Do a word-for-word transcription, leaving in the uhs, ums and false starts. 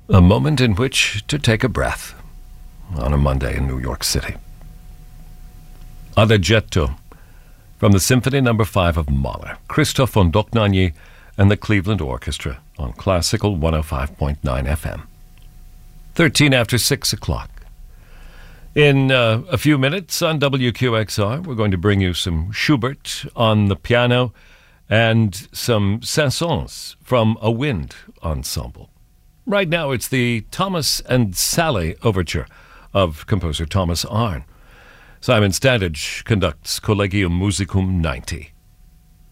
A moment in which to take a breath on a Monday in New York City. Adagietto from the Symphony Number Five of Mahler, Christoph von Dohnanyi and the Cleveland Orchestra on Classical one oh five point nine F M. Thirteen after six o'clock. In uh, a few minutes on W Q X R, we're going to bring you some Schubert on the piano and some Saint-Saëns from a wind ensemble. Right now, it's the Thomas and Sally Overture of composer Thomas Arne. Simon Standage conducts Collegium Musicum ninety.